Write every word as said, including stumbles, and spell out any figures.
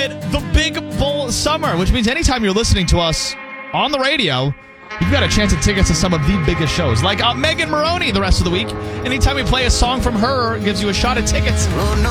it the Big Bull Summer, which means anytime you're listening to us on the radio, you've got a chance at tickets to some of the biggest shows, like uh, Megan Maroney the rest of the week. Anytime we play a song from her, it gives you a shot at tickets. Oh, no.